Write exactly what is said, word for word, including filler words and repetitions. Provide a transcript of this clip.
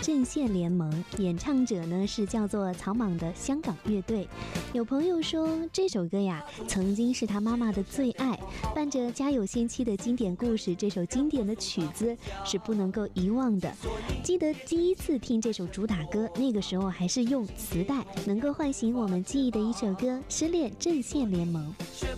阵线联盟，演唱者呢是叫做草蜢的香港乐队。有朋友说这首歌呀曾经是他妈妈的最爱，伴着家有仙妻的经典故事，这首经典的曲子是不能够遗忘的。记得第一次听这首主打歌，那个时候还是用磁带，能够唤醒我们记忆的一首歌，失恋阵线联盟。